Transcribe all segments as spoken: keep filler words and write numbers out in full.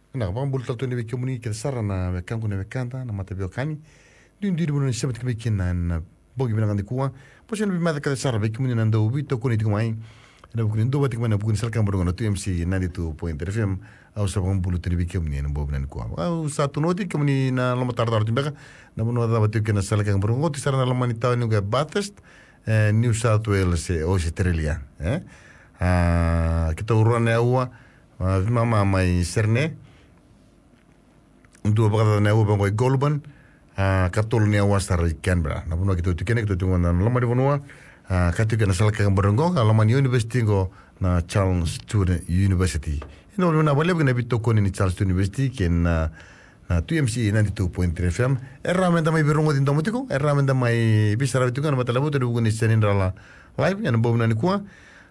na ba mbul talto ne be kemuni ke sara na be kanku ne be kanta na mata be kani din dir bunu sebat ke be kinan bogi bina ngandi kuwa posen be mata ke sara be kemuni nando bi to kuni tigmai na bu ndo batik mana bu sal kambo ngono T M C ninety-two point three F M au sa ba mbul te be kemuni na bogi nan kuwa au sa to noti kemuni na lama tardar timbeka na bunu da batik ke na sal kambo ngoti sara na lama ni taw ni ga Bathurst New South Wales Australia eh ah kita urane awa mama mai serne untuk apa kata nahu bangkoi Goulburn, katol ni awas tarik Canberra. Namun waktu itu kene kita tunggu na lama di benua, katu kena salah kagam berenggo, lama ni university go na Charles Sturt University. Ini orang na boleh kena bitoko ni Charles Sturt University ken na T M C ninety-two point three F M. Erra menda mai berenggo di tamu tiko, erra menda mai bisa rabi tiko na mata labu tu bukan ni senin rala live yang bawa nani kuah.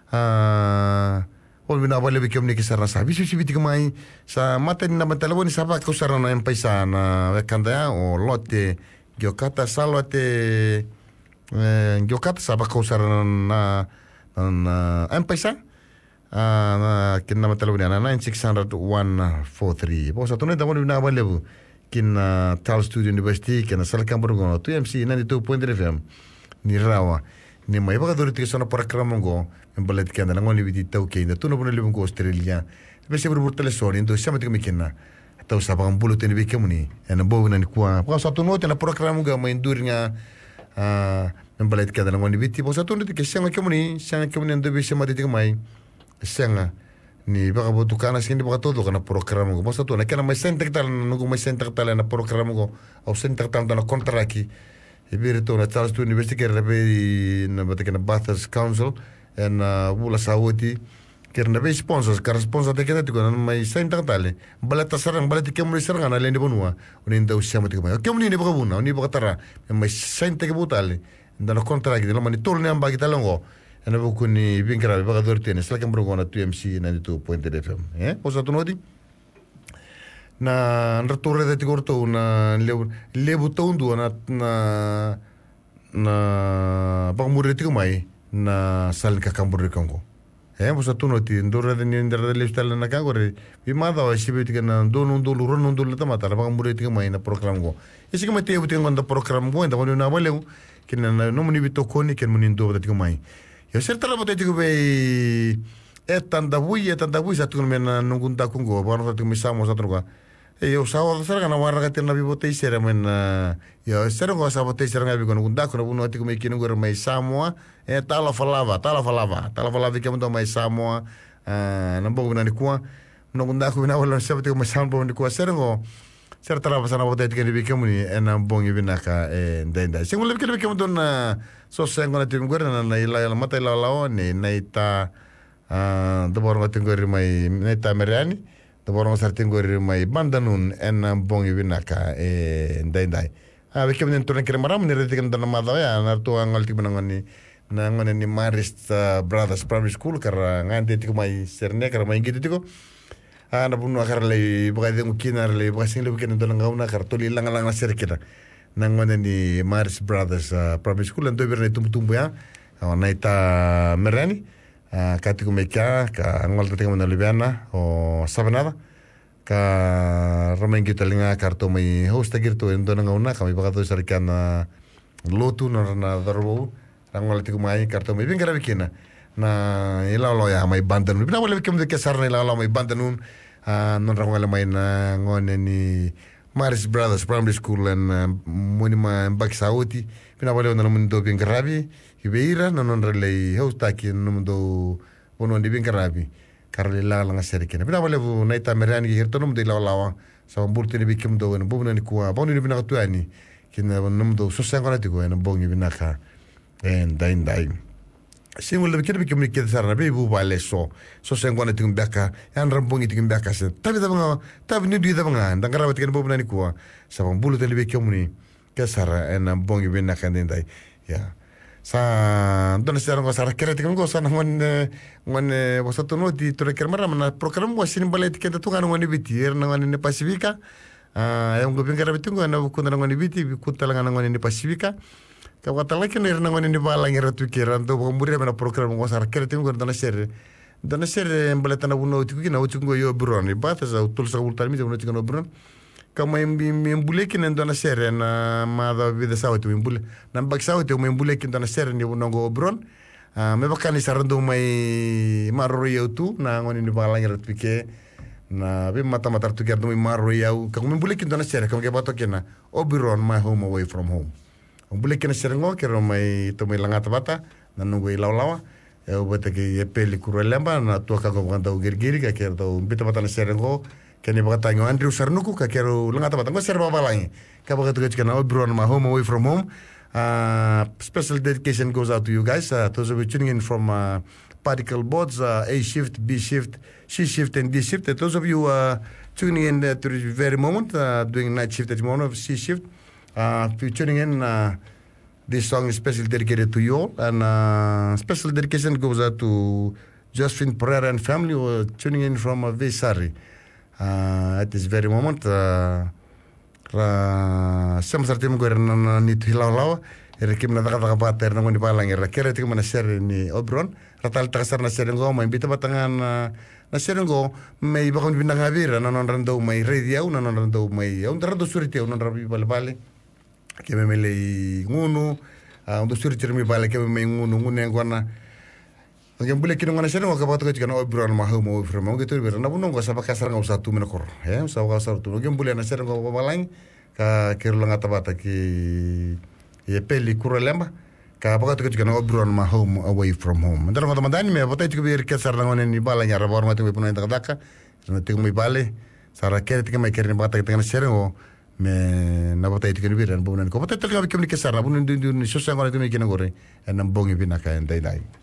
Ol bina bale bikem ni kisar nasa bisu si bitik mai sa mata ni nama telefon ni sapa kau sarana yang paisa na kanda ya o lote geokata salote geokata sapa kau sarana na na yang paisa na kin nama telefon ni nine six hundred one four three bos satu ni tamu bina bale bu kin Charles Sturt University kin asal kampung gono T M C ninety-two point three F M ni rawa ni mai baka dori tiga sana program ngo embalet kanda na ngoni biti tau kenda tu no puna libung ko Australia bese berbur telesoni into sama tiga mikena atau sabang bulu teni be kemuni ena bo na kwa pa satu no tena program ngo mai durnya embalet kanda na ngoni biti po satu no tiga sanga kemuni sanga kemuni ndo be sama tiga mai sanga ni baka botu kana sini baka todo kana program ngo po satu na kana mai sentek tal no mai sentek tal na program ngo au sentek tal na kontraki Ibirito na Charles Sturt University kerana be na batik na Bathurst Council en bula sawoti kerana be sponsors kar sponsor te kena tikona mai sain tak tale balata sarang balati kemuri sarang ana lende bonua unin da usia mati mai kemuni ne baka buna uni baka tara mai sain te butale ndana kontraki de mani tol ne amba kita longo ena bukuni binkara baka dorte ne slakem brogo na T M C ninety-two point three F M eh posa tu nodi na nrature de tigorto na lebu lebu tondu na na na pamure tigo mai na sal ka kambur kango eh bosa tuno ti ndore de ndere de liftal na kango re bi mada wa sibe tiga na donu ndulu ron ndulu ta mata pamure tigo mai na program go isi ke mate buti ngonda program go nda wonu na baleu kin na no muni bito koni ken muni ndo tigo mai yo serta la bote tigo be etanda bui etanda bui satu men nungunta kungo bano tigo misamo satu go yo sawo sarga na warga tirna bi bote isera men yo sero go sa bote isera ngabi kono gunda kono buno atiku mekino go mai Samoa e tala falava tala falava tala falava ke mo mai Samoa na bogo na ni kwa no gunda ko na wala sa bote mai Samoa ni kwa sero go ser tala pasana bote atiku ni bi kemuni en bongi binaka e ndenda singo le ke ke mo don so sengo na tim go na na ila mata ila lao ni na ita do bor ngati go mai na ita merani borong sartin gori mai bandanun en bongi binaka e ndai ndai a be kemen tulen kere maram ni retikan dana mada ya nartu angal ti banangani na ngone ni Marist Brothers Primary School kara ngante ti mai serne kara mai ngiti tiko ana bunu akar le bagade mukinar le bagasing le buken dana ngauna kar toli lang lang na serkita na ngone ni Marist Brothers Primary School ando berne tum tum ya ona ita merani katiku meka ka angol tete mana libiana o sabanada ka ramen kita linga kartu mai host girtu endo nga una kami bakato sarikana lotu na na darbo angol tete mai kartu mai bingara bikina na ila lo ya mai bandanun bina wala bikem de kesarna ila lo mai bandanun non rangol mai na ngone ni Marist Brothers Primary School en monima mbak sauti bina wala na mundo bingarabi Ibeira no non relay hosta ki no mundo ono ndi bingarabi karle la la ngasere kena bina wala bu naita merani ki herto no mundo la lawa sa mbulti ni bikim do en bubna ni kuwa bonu ni bina tuani kina no mundo so sangana tiko en bongi bina ka en dain dain singo le bikim bikim ni ke sarna be bu wale so so sangana tiko baka en rambongi tiko baka se tabi tabanga tabi ni di tabanga ndangara watiken bubna ni kuwa sa mbulu te bikim ni ke sara en bongi bina ka ndai ya sa don sekarang ko sara kere tikan ko sa ngon ngon wasatu no di tore kermara mana program wa sin balet ke tu kan ngoni bitir ngoni ne Pasifika ah yang go bingara bitu ngona ku ngoni biti ku talanga ngoni ne Pasifika ka wa talaka ne ngoni ne balang ratu kiran to bo muri mana program ko sara kere tikan ko don ser dana sere mbaleta na buno tiku kina uchu ngo yo bron ni bata za utul sa ultar mi uno tikano bron kama mbi mbule kina dana sere na ma da vida sawte mbule na bak sawte mbule kina dana sere ni buno ngo bron me bakani sarando mai marro yo tu na ngoni ni balang rat pike na be mata mata tu kerdo mai marro yo kama mbule kina dana sere kama ke bato kina obiron my home away from home mbule kina sere ngo kero mai to mai langata bata na nungu ilaw lawa e o bata ki e peli kuru lemba na tua ka ko kanta gergiri ka kero tau bita bata na serengo ke ni bata ngo Andrew Sarnuku ka kero langata bata ngo serba balangi ka bata ka chikana Oberon my home away from home. Uh, special dedication goes out to you guys, uh, those of you tuning in from uh, particle boards, uh, A shift, B shift, C shift and D shift, and those of you uh, tuning in uh, to the very moment, uh, doing night shift at the moment of C shift, uh, if you're tuning in, uh, this song is specially dedicated to you all, and uh, special dedication goes out to Josephine Pereira and family who are tuning in from uh, Vesari uh, at this very moment. Uh, ra sem sartim go na ni hilaw era kim na daga bater na ngoni balang era kere tik mana ser ni Oberon ratal takasar na serengo mai bita batangan na serengo mai bakon binang habira na non rando mai radio na non rando mai un rando surite un rabi bal bale ke me mele ngunu un do surite mi bale ke me ngunu ngune ngwana ngem bule kino ngana serengo ka bato ka na Oberon ma ho mo frema ngeto bera na buno go sa bakasar ngau satu mena kor he sa ga sar tu ngem bule na serengo balang ka kero langa tabata ki ye peli kuru lemba ka baka tu kana Oberon ma home away from home ndara ngata mandani me bata tu bir kesar ngone ni bala nyara bor mate me punai daka na tu me bale sara kere tu me kere ni bata tu kana serengo me na bata tu kana bir an bunan ko bata tu ka kesar na bunan du ni sosa ngone tu me kina gore en bongi binaka en dai dai